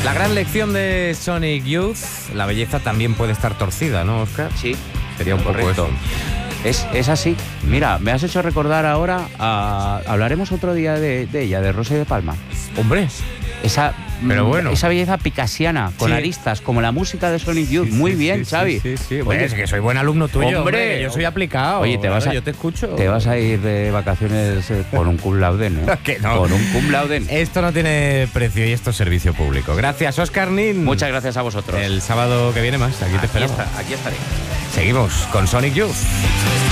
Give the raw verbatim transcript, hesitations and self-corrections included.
La gran lección de Sonic Youth, la belleza también puede estar torcida, ¿no, Óscar? Sí, Sería un poco correcto. eso. Es, es así. Mira, me has hecho recordar ahora, a, hablaremos otro día de, de ella, de Rosa y de Palma. Hombre, Esa, Pero bueno. esa belleza picasiana, con Sí. aristas, como la música de Sonic Youth. sí, Muy sí, bien, sí, Xavi. Sí, sí, sí. Oye, Oye, es que soy buen alumno tuyo, hombre, hombre, que yo soy aplicado. Oye, te vas Claro, a- yo te escucho. Te vas a ir de vacaciones eh, con un cum laude, ¿no? Que no. Con un cum laude. Esto no tiene precio y esto es servicio público. Gracias, Óscar Nin. Muchas gracias a vosotros. El sábado que viene más, aquí te Aquí, esperamos. está, aquí estaré. Seguimos con Sonic Youth.